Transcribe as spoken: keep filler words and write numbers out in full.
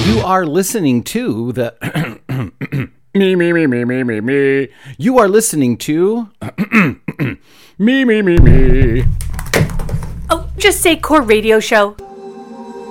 You are listening to the me me me me me me me. You are listening to me me me me. Oh, just say Core Radio Show.